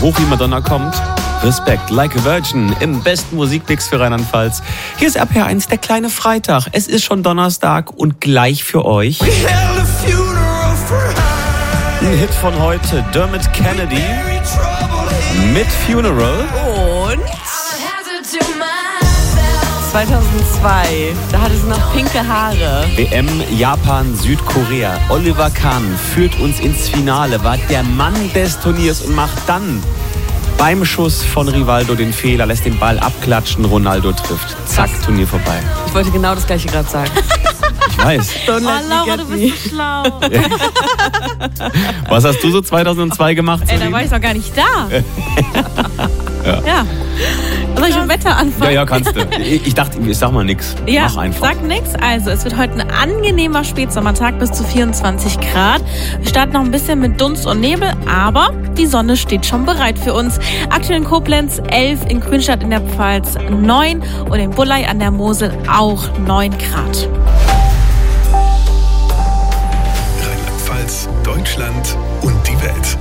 Hoch wie Madonna kommt. Respekt, Like a Virgin im besten Musikmix für Rheinland-Pfalz. Hier ist RPR1, der kleine Freitag. Es ist schon Donnerstag und gleich für euch ein Hit von heute. Dermot Kennedy mit Funeral. Und 2002, da hatte sie noch pinke Haare. WM Japan, Südkorea. Oliver Kahn führt uns ins Finale, war der Mann des Turniers und macht dann beim Schuss von Rivaldo den Fehler, lässt den Ball abklatschen, Ronaldo trifft. Zack, Turnier vorbei. Ich wollte genau das Gleiche gerade sagen. Ich weiß. Laura, du bist so schlau. Was hast du so 2002 gemacht? Da war ich doch gar nicht da. Ja. Soll ich mit Wetter anfangen? Ja, kannst du. Ich dachte, ich sag mal nix. Ja, mach einfach. Sag nix. Also, es wird heute ein angenehmer Spätsommertag bis zu 24 Grad. Wir starten noch ein bisschen mit Dunst und Nebel, aber die Sonne steht schon bereit für uns. Aktuell in Koblenz 11, in Grünstadt in der Pfalz 9 und in Bullei an der Mosel auch 9 Grad. Rheinland-Pfalz, Deutschland und die Welt.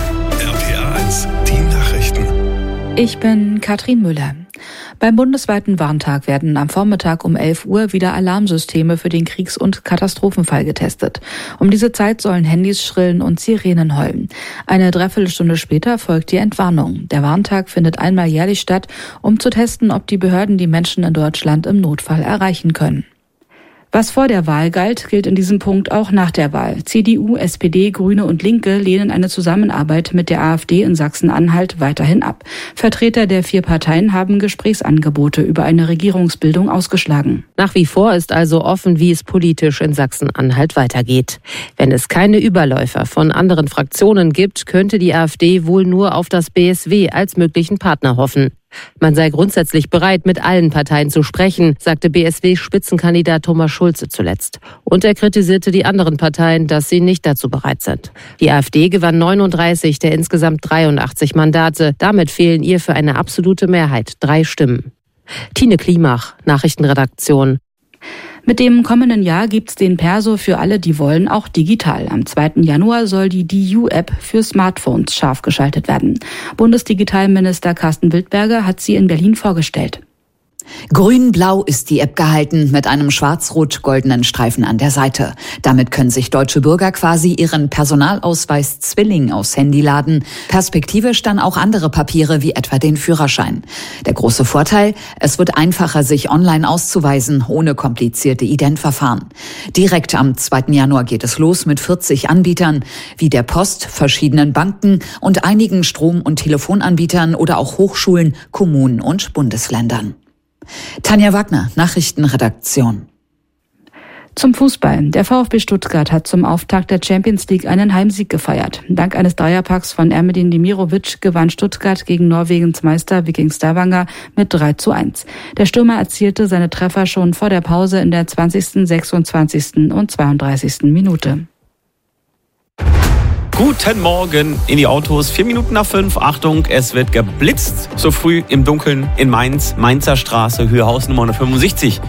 RPR1, die Nachrichten. Ich bin Katrin Müller. Beim bundesweiten Warntag werden am Vormittag um 11 Uhr wieder Alarmsysteme für den Kriegs- und Katastrophenfall getestet. Um diese Zeit sollen Handys schrillen und Sirenen heulen. Eine Dreiviertelstunde später folgt die Entwarnung. Der Warntag findet einmal jährlich statt, um zu testen, ob die Behörden die Menschen in Deutschland im Notfall erreichen können. Was vor der Wahl galt, gilt in diesem Punkt auch nach der Wahl. CDU, SPD, Grüne und Linke lehnen eine Zusammenarbeit mit der AfD in Sachsen-Anhalt weiterhin ab. Vertreter der 4 Parteien haben Gesprächsangebote über eine Regierungsbildung ausgeschlagen. Nach wie vor ist also offen, wie es politisch in Sachsen-Anhalt weitergeht. Wenn es keine Überläufer von anderen Fraktionen gibt, könnte die AfD wohl nur auf das BSW als möglichen Partner hoffen. Man sei grundsätzlich bereit, mit allen Parteien zu sprechen, sagte BSW-Spitzenkandidat Thomas Schulze zuletzt. Und er kritisierte die anderen Parteien, dass sie nicht dazu bereit sind. Die AfD gewann 39 der insgesamt 83 Mandate. Damit fehlen ihr für eine absolute Mehrheit 3 Stimmen. Tine Klimach, Nachrichtenredaktion. Mit dem kommenden Jahr gibt's den Perso für alle, die wollen, auch digital. Am 2. Januar soll die DU-App für Smartphones scharf geschaltet werden. Bundesdigitalminister Carsten Wildberger hat sie in Berlin vorgestellt. Grün-blau ist die App gehalten, mit einem schwarz-rot-goldenen Streifen an der Seite. Damit können sich deutsche Bürger quasi ihren Personalausweis Zwilling aufs Handy laden, perspektivisch dann auch andere Papiere wie etwa den Führerschein. Der große Vorteil, es wird einfacher, sich online auszuweisen, ohne komplizierte Identverfahren. Direkt am 2. Januar geht es los mit 40 Anbietern, wie der Post, verschiedenen Banken und einigen Strom- und Telefonanbietern oder auch Hochschulen, Kommunen und Bundesländern. Tanja Wagner, Nachrichtenredaktion. Zum Fußball. Der VfB Stuttgart hat zum Auftakt der Champions League einen Heimsieg gefeiert. Dank eines Dreierpacks von Ermedin Demirovic gewann Stuttgart gegen Norwegens Meister Viking Stavanger mit 3:1. Der Stürmer erzielte seine Treffer schon vor der Pause in der 20., 26. und 32. Minute. Guten Morgen in die Autos. 4 Minuten nach 5. Achtung, es wird geblitzt. So früh im Dunkeln in Mainz. Mainzer Straße, Höhe Hausnummer 165.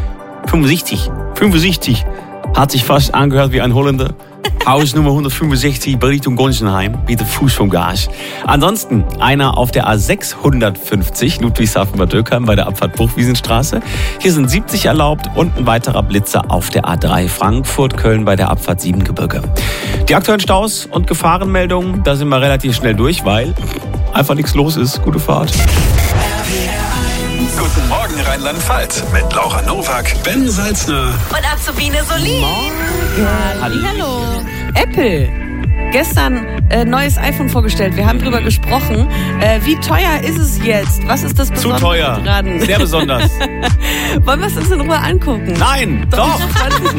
65. Hat sich fast angehört wie ein Holländer. Hausnummer 165 bei Richtung Gonsenheim. Bitte Fuß vom Gas. Ansonsten einer auf der A650 Ludwigshafen-Bad Dürkheim bei der Abfahrt Bruchwiesenstraße. Hier sind 70 erlaubt und ein weiterer Blitzer auf der A3 Frankfurt-Köln bei der Abfahrt Siebengebirge. Die aktuellen Staus und Gefahrenmeldungen, da sind wir relativ schnell durch, weil einfach nichts los ist. Gute Fahrt. Guten Morgen Rheinland-Pfalz mit Laura Nowak, Ben Salzner Und Azubine Solin. Hallo. Apple. Gestern neues iPhone vorgestellt. Wir haben drüber gesprochen. Wie teuer ist es jetzt? Was ist das Besondere Zu teuer. dran? Sehr besonders. Wollen wir es uns in Ruhe angucken? Nein, doch.